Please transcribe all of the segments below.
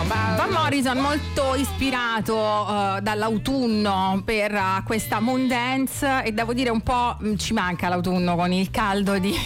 Van Morrison molto ispirato dall'autunno per questa Moondance, e devo dire un po' ci manca l'autunno con il caldo di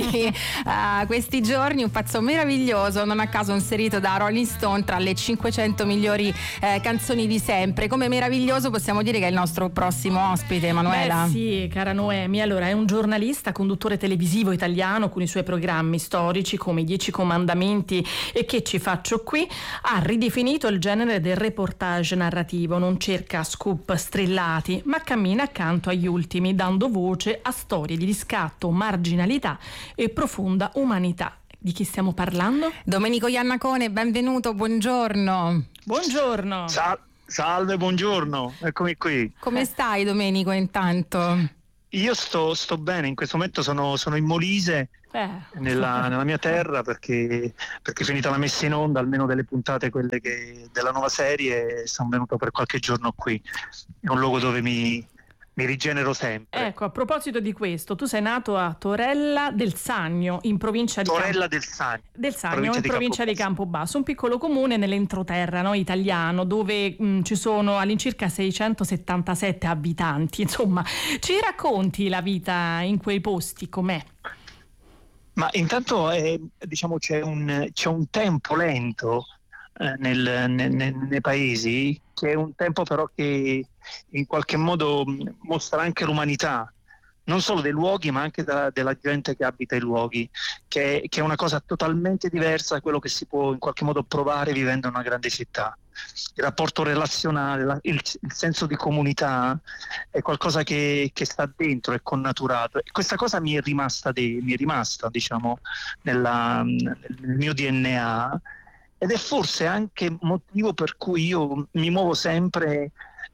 questi giorni. Un pezzo meraviglioso, non a caso inserito da Rolling Stone tra le 500 migliori canzoni di sempre. Come meraviglioso possiamo dire che è il nostro prossimo ospite, Emanuela. Beh sì, cara Noemi, allora è un giornalista, conduttore televisivo italiano con i suoi programmi storici come I 10 Comandamenti e Che ci faccio qui. Ha ridefinito il genere del reportage narrativo, non cerca scoop strillati, ma cammina accanto agli ultimi, dando voce a storie di riscatto, marginalità e profonda umanità. Di chi stiamo parlando? Domenico Iannacone, benvenuto, buongiorno. Buongiorno. Salve, buongiorno, eccomi qui. Come stai, Domenico, intanto? Io sto bene, in questo momento sono in Molise, nella mia terra, perché è finita la messa in onda, almeno delle puntate, quelle della nuova serie, e sono venuto per qualche giorno qui. È un luogo dove mi rigenero sempre. Ecco, a proposito di questo, tu sei nato a Torella del Sannio, in provincia di provincia di Campobasso, un piccolo comune nell'entroterra, no, italiano, dove ci sono all'incirca 677 abitanti. Insomma, ci racconti la vita in quei posti, com'è? Ma intanto diciamo c'è un tempo lento nei paesi, che è un tempo però che in qualche modo mostra anche l'umanità, non solo dei luoghi ma anche della gente che abita i luoghi, che è una cosa totalmente diversa da quello che si può in qualche modo provare vivendo in una grande città. Il rapporto relazionale, il senso di comunità è qualcosa che sta dentro, è connaturato, e questa cosa mi è rimasta diciamo nel mio DNA, ed è forse anche motivo per cui io mi muovo sempre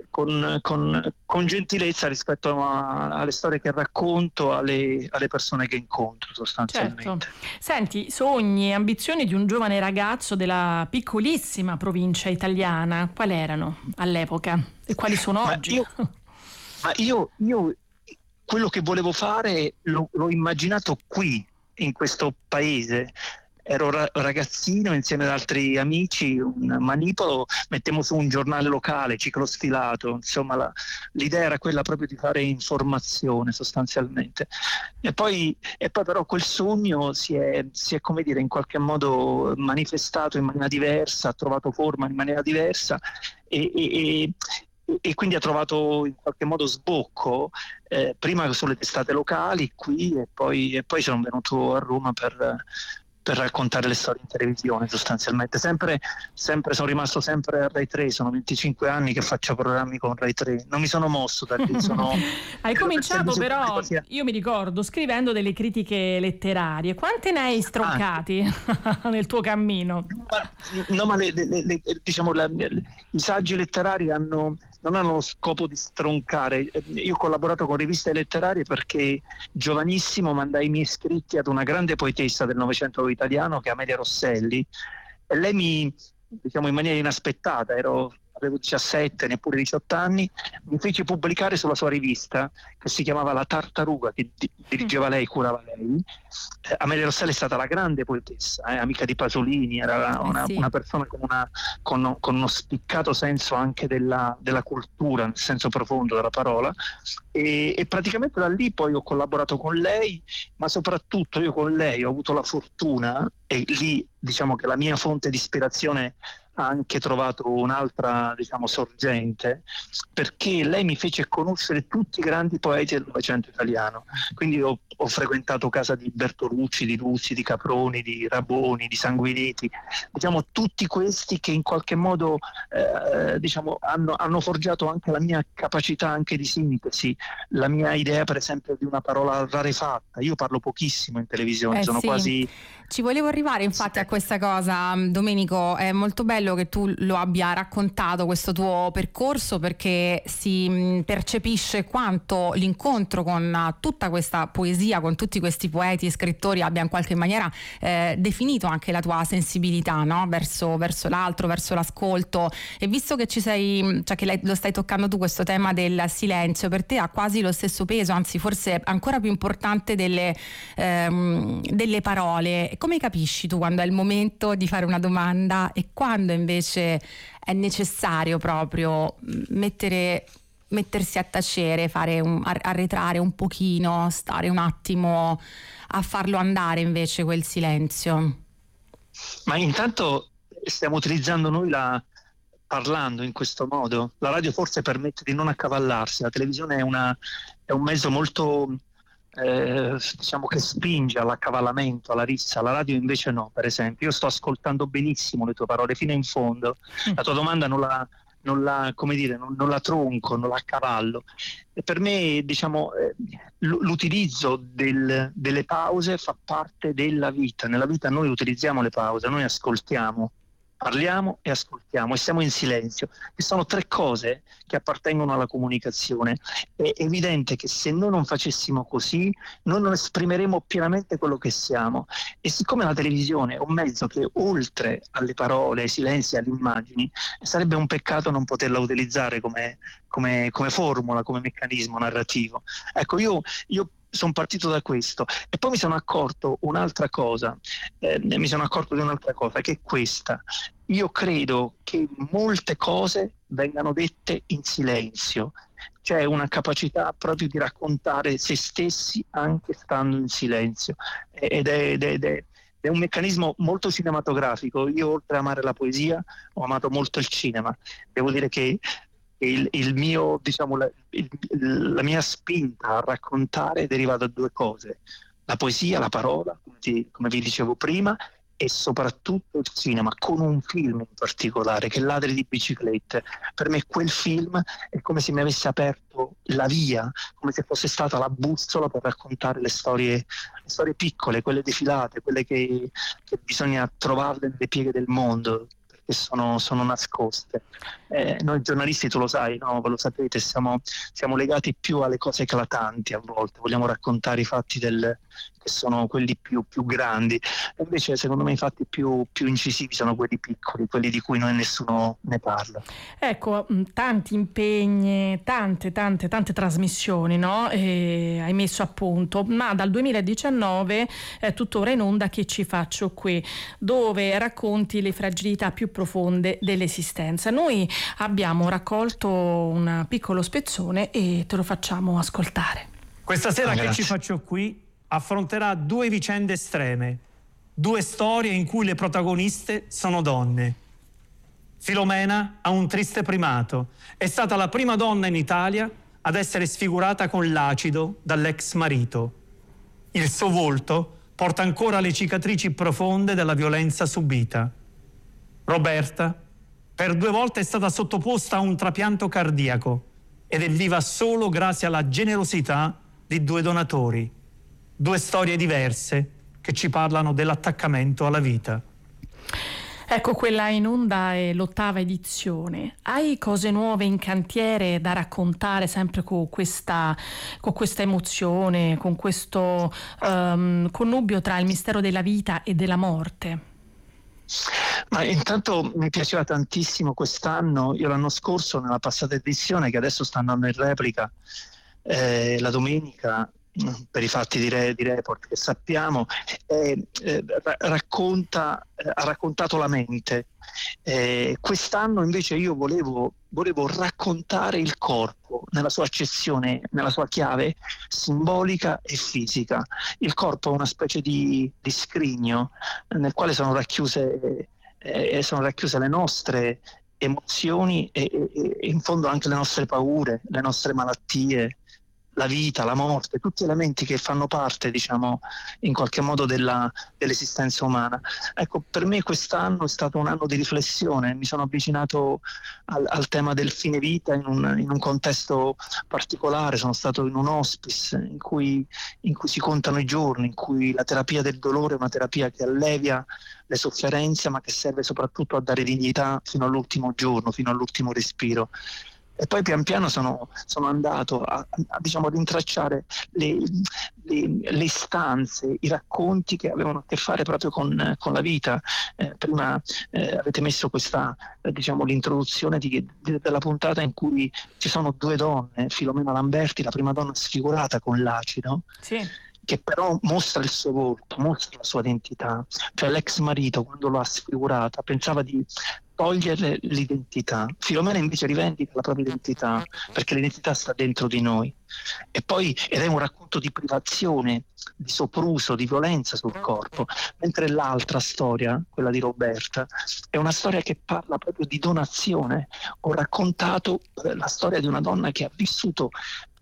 con gentilezza rispetto alle storie che racconto, alle persone che incontro sostanzialmente. Certo. Senti, sogni e ambizioni di un giovane ragazzo della piccolissima provincia italiana, quali erano all'epoca e quali sono oggi? Io quello che volevo fare l'ho immaginato qui, in questo paese. Ero ragazzino, insieme ad altri amici, un manipolo, mettemmo su un giornale locale, ciclosfilato, insomma l'idea era quella proprio di fare informazione sostanzialmente. E poi però quel sogno si è come dire in qualche modo manifestato in maniera diversa, ha trovato forma in maniera diversa e quindi ha trovato in qualche modo sbocco, prima sulle testate locali qui, e poi sono venuto a Roma per raccontare le storie in televisione sostanzialmente. Sempre sono rimasto sempre a Rai 3, sono 25 anni che faccio programmi con Rai 3, non mi sono mosso da lì. Hai cominciato però, io mi ricordo, scrivendo delle critiche letterarie. Quante ne hai stroncati nel tuo cammino? No, ma diciamo i saggi letterari non hanno lo scopo di stroncare. Io ho collaborato con riviste letterarie perché giovanissimo mandai i miei scritti ad una grande poetessa del Novecento italiano, che è Amelia Rosselli, e lei diciamo in maniera inaspettata, avevo 17, neppure 18 anni, mi fece pubblicare sulla sua rivista, che si chiamava La Tartaruga, che dirigeva lei, curava lei. Amelia Rosselli è stata la grande poetessa, amica di Pasolini, era una persona con uno spiccato senso anche della cultura, nel senso profondo della parola, e praticamente da lì poi ho collaborato con lei, ma soprattutto io con lei ho avuto la fortuna, e lì diciamo che la mia fonte di ispirazione ha anche trovato un'altra, diciamo, sorgente, perché lei mi fece conoscere tutti i grandi poeti del Novecento italiano. Quindi ho frequentato casa di Bertolucci, di Luzi, di Caproni, di Raboni, di Sanguinetti, diciamo tutti questi che in qualche modo diciamo hanno forgiato anche la mia capacità anche di sintesi, la mia idea per esempio di una parola rarefatta. Io parlo pochissimo in televisione, sono quasi... Ci volevo arrivare infatti a questa cosa, Domenico. È molto bello che tu lo abbia raccontato, questo tuo percorso, perché si percepisce quanto l'incontro con tutta questa poesia, con tutti questi poeti e scrittori abbia in qualche maniera definito anche la tua sensibilità, no? verso l'altro, verso l'ascolto. E visto che lo stai toccando tu, questo tema del silenzio per te ha quasi lo stesso peso, anzi forse ancora più importante delle parole. Come capisci tu quando è il momento di fare una domanda e quando quando invece è necessario proprio mettersi a tacere, arretrare un pochino, stare un attimo a farlo andare invece quel silenzio. Ma intanto stiamo utilizzando noi parlando in questo modo. La radio forse permette di non accavallarsi, la televisione è un mezzo molto diciamo che spinge all'accavallamento, alla rissa. La radio invece no, per esempio. Io sto ascoltando benissimo le tue parole fino in fondo. La tua domanda non la tronco, non la accavallo. E per me, diciamo, l'utilizzo delle pause fa parte della vita. Nella vita noi utilizziamo le pause, noi ascoltiamo, parliamo e ascoltiamo e siamo in silenzio, che sono tre cose che appartengono alla comunicazione. È evidente che se noi non facessimo così, noi non esprimeremo pienamente quello che siamo. E siccome la televisione è un mezzo che oltre alle parole, ai silenzi, alle immagini, sarebbe un peccato non poterla utilizzare come formula, come meccanismo narrativo. Ecco, io sono partito da questo e poi mi sono accorto di un'altra cosa, che è questa. Io credo che molte cose vengano dette in silenzio. C'è una capacità proprio di raccontare se stessi anche stando in silenzio, ed è un meccanismo molto cinematografico. Io, oltre a amare la poesia, ho amato molto il cinema. Devo dire che il mio, diciamo, la mia spinta a raccontare deriva da due cose: la poesia, la parola, come vi dicevo prima, e soprattutto il cinema, con un film in particolare, che è Ladri di biciclette. Per me quel film è come se mi avesse aperto la via, come se fosse stata la bussola per raccontare le storie piccole, quelle defilate, quelle che bisogna trovarle nelle pieghe del mondo, che sono nascoste. Noi giornalisti, tu lo sai, no? Ve lo sapete, siamo legati più alle cose eclatanti a volte, vogliamo raccontare i fatti che sono quelli più grandi, e invece secondo me i fatti più incisivi sono quelli piccoli, quelli di cui nessuno ne parla. Ecco, tanti impegni, tante trasmissioni, no? Hai messo a punto, ma dal 2019 è tuttora in onda Che ci faccio qui, dove racconti le fragilità più profonde dell'esistenza. Noi abbiamo raccolto un piccolo spezzone e te lo facciamo ascoltare. Questa sera Che ci faccio qui affronterà due vicende estreme, due storie in cui le protagoniste sono donne. Filomena ha un triste primato. È stata la prima donna in Italia ad essere sfigurata con l'acido dall'ex marito. Il suo volto porta ancora le cicatrici profonde della violenza subita. Roberta, per 2 volte è stata sottoposta a un trapianto cardiaco ed è viva solo grazie alla generosità di 2 donatori. 2 storie diverse che ci parlano dell'attaccamento alla vita. Ecco, quella in onda è l'8ª edizione. Hai cose nuove in cantiere da raccontare sempre con questa emozione, con questo connubio tra il mistero della vita e della morte? Ma intanto mi piaceva tantissimo quest'anno, io l'anno scorso nella passata edizione, che adesso sta andando in replica la domenica, per i fatti di Report che sappiamo, ha raccontato la mente. Quest'anno invece io volevo raccontare il corpo nella sua accezione, nella sua chiave simbolica e fisica. Il corpo è una specie di scrigno nel quale sono racchiuse le nostre emozioni e in fondo anche le nostre paure, le nostre malattie, la vita, la morte, tutti elementi che fanno parte, diciamo, in qualche modo dell'esistenza umana. Ecco, per me quest'anno è stato un anno di riflessione, mi sono avvicinato al tema del fine vita in un contesto particolare. Sono stato in un hospice in cui si contano i giorni, in cui la terapia del dolore è una terapia che allevia le sofferenze, ma che serve soprattutto a dare dignità fino all'ultimo giorno, fino all'ultimo respiro. E poi pian piano sono andato ad intracciare le istanze, i racconti che avevano a che fare proprio con la vita. Prima avete messo questa, l'introduzione della puntata in cui ci sono 2 donne, Filomena Lamberti, la prima donna sfigurata con l'acido, sì, che però mostra il suo volto, mostra la sua identità. Cioè l'ex marito, quando l'ha sfigurata, pensava di togliere l'identità. Filomena invece rivendica la propria identità, perché l'identità sta dentro di noi. Ed è un racconto di privazione, di sopruso, di violenza sul corpo, mentre l'altra storia, quella di Roberta, è una storia che parla proprio di donazione. Ho raccontato la storia di una donna che ha vissuto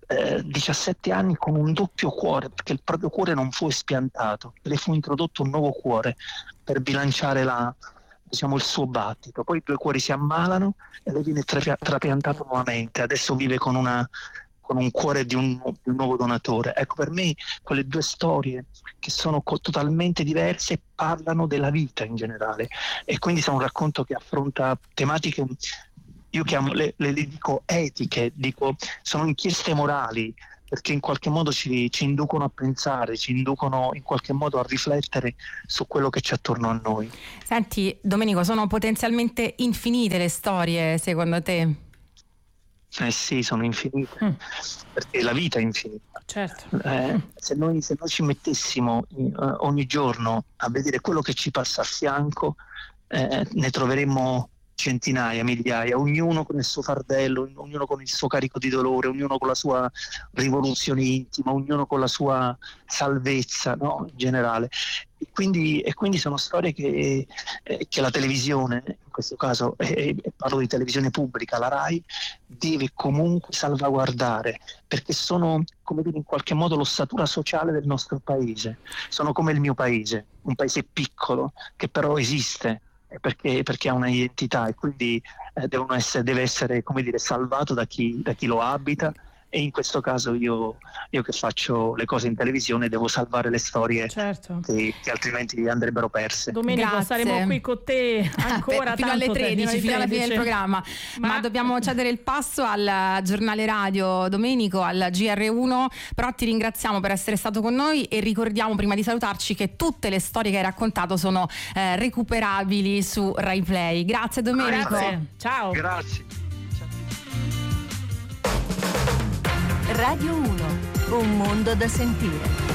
17 anni con un doppio cuore, perché il proprio cuore non fu espiantato, le fu introdotto un nuovo cuore per bilanciare il suo battito. Poi i due cuori si ammalano e lei viene trapiantato nuovamente. Adesso vive con un cuore di un nuovo donatore. Ecco, per me quelle due storie che sono totalmente diverse parlano della vita in generale, e quindi sono un racconto che affronta tematiche, io le dico etiche, sono inchieste morali, perché in qualche modo ci inducono a pensare, ci inducono in qualche modo a riflettere su quello che c'è attorno a noi. Senti Domenico, sono potenzialmente infinite le storie secondo te? Sì, sono infinite, perché la vita è infinita. Certo. Se noi ci mettessimo ogni giorno a vedere quello che ci passa a fianco, ne troveremmo centinaia, migliaia, ognuno con il suo fardello, ognuno con il suo carico di dolore, ognuno con la sua rivoluzione intima, ognuno con la sua salvezza, no? In generale. E quindi sono storie che la televisione, in questo caso, e parlo di televisione pubblica, la RAI, deve comunque salvaguardare, perché sono, come dire, in qualche modo l'ossatura sociale del nostro paese. Sono come il mio paese, un paese piccolo che però esiste, perché ha una identità, e quindi deve essere, come dire, salvato da chi lo abita. E in questo caso io che faccio le cose in televisione devo salvare le storie, certo, che altrimenti andrebbero perse. Domenico, Grazie. saremo qui con te ancora fino alle 13, fino alla fine del programma, ma dobbiamo cedere il passo al giornale radio, Domenico, al GR1, però ti ringraziamo per essere stato con noi e ricordiamo prima di salutarci che tutte le storie che hai raccontato sono recuperabili su Rai Play. Grazie Domenico. Grazie. Ciao. Grazie. Radio 1, un mondo da sentire.